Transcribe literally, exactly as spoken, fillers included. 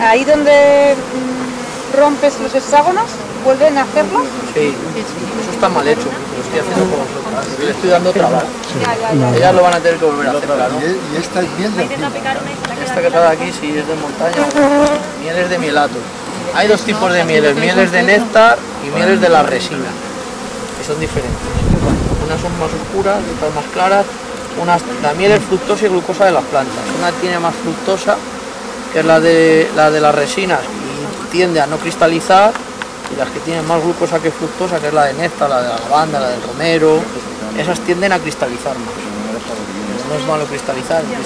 ahí donde mm, rompes los hexágonos, ¿vuelven a hacerlos? Sí, eso está mal hecho, lo estoy haciendo con vosotras, le estoy dando trabajo. Ya, ya, ya. Ellas lo van a tener que volver a hacer, claro. Y, y esta es miel de aquí. Esta que sale aquí sí es de montaña, mieles de mielato. Hay dos tipos de mieles, mieles de néctar y mieles de la resina, que son diferentes. Unas son más oscuras, otras más claras. Unas, la miel es fructosa y glucosa de las plantas. Una tiene más fructosa, que es la de, la de las resinas, y tiende a no cristalizar. Y las que tienen más glucosa que fructosa, que es la de néctar, la de la lavanda, la del romero, esas tienden a cristalizar más. No es malo cristalizar.